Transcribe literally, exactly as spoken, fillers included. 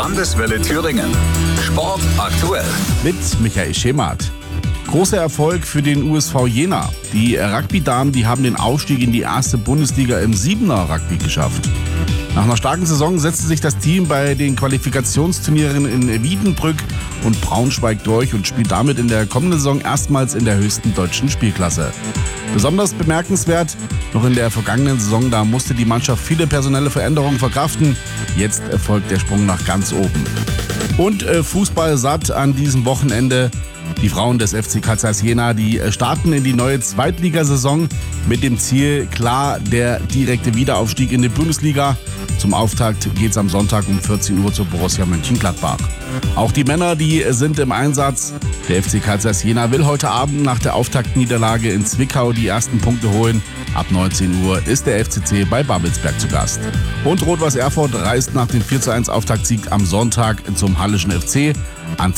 Landeswelle Thüringen. Sport aktuell. Mit Michael Schemert. Großer Erfolg für den U S V Jena. Die Rugby-Damen, die haben den Aufstieg in die erste Bundesliga im Siebener-Rugby geschafft. Nach einer starken Saison setzte sich das Team bei den Qualifikationsturnieren in Wiedenbrück und Braunschweig durch und spielt damit in der kommenden Saison erstmals in der höchsten deutschen Spielklasse. Besonders bemerkenswert, noch in der vergangenen Saison, da musste die Mannschaft viele personelle Veränderungen verkraften. Jetzt erfolgt der Sprung nach ganz oben. Und äh, Fußball satt an diesem Wochenende. Die Frauen des F C Carl Zeiss Jena, die starten in die neue Zweitligasaison mit dem Ziel, klar, der direkte Wiederaufstieg in die Bundesliga. Zum Auftakt geht's am Sonntag um vierzehn Uhr zur Borussia Mönchengladbach. Auch die Männer, die sind im Einsatz. Der F C Carl Zeiss Jena will heute Abend nach der Auftaktniederlage in Zwickau die ersten Punkte holen. Ab neunzehn Uhr ist der F C C bei Babelsberg zu Gast. Und Rot-Weiß Erfurt reist nach dem vier zu eins Auftaktsieg am Sonntag zum Hallischen F C. An